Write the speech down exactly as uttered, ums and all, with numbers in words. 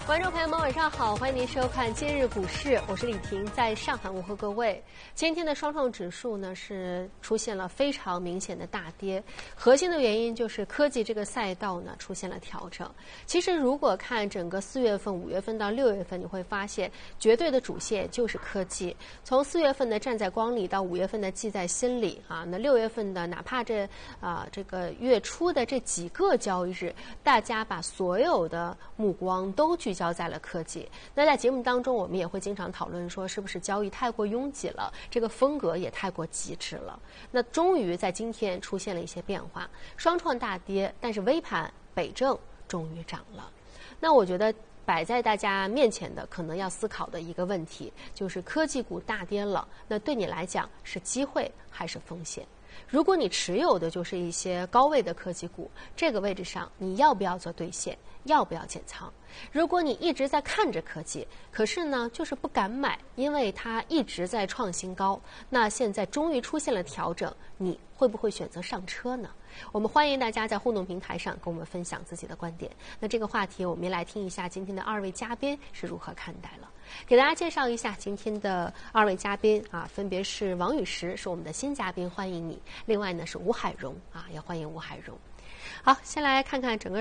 观众朋友们，晚上好，欢迎您收看今日股市，我是李婷，在上海问候各位。今天的双创指数呢是出现了非常明显的大跌，核心的原因就是科技这个赛道呢出现了调整。其实如果看整个四月份、五月份到六月份，你会发现绝对的主线就是科技。从四月份的站在光里到五月份的记在心里啊，那六月份的哪怕这啊这个月初的这几个交易日，大家把所有的目光都聚焦在了科技。那在节目当中，我们也会经常讨论说，是不是交易太过拥挤了，这个风格也太过极致了。那终于在今天出现了一些变化，双创大跌，但是微盘北证终于涨了。那我觉得摆在大家面前的可能要思考的一个问题，就是科技股大跌了，那对你来讲是机会还是风险？如果你持有的就是一些高位的科技股，这个位置上你要不要做兑现，要不要减仓？如果你一直在看着科技，可是呢就是不敢买，因为它一直在创新高，那现在终于出现了调整，你会不会选择上车呢？我们欢迎大家在互动平台上跟我们分享自己的观点。那这个话题我们也来听一下今天的二位嘉宾是如何看待了。给大家介绍一下今天的二位嘉宾啊，分别是王宇石，是我们的新嘉宾，欢迎你。另外呢是吴海荣啊，也欢迎吴海荣。好，先来看看整个